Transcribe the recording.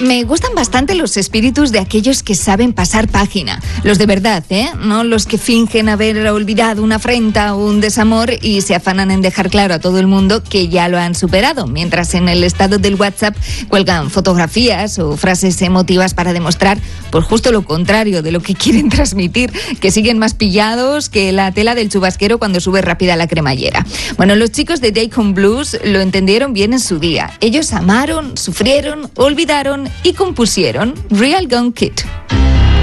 Me gustan bastante los espíritus de aquellos que saben pasar página. Los de verdad, no los que fingen haber olvidado una afrenta o un desamor y se afanan en dejar claro a todo el mundo que ya lo han superado, mientras en el estado del WhatsApp cuelgan fotografías o frases emotivas para demostrar por justo lo contrario de lo que quieren transmitir, que siguen más pillados que la tela del chubasquero cuando sube rápida la cremallera. Bueno, los chicos de Deacon Blues lo entendieron bien en su día. Ellos amaron, sufrieron, olvidaron y compusieron Real Gone Kid.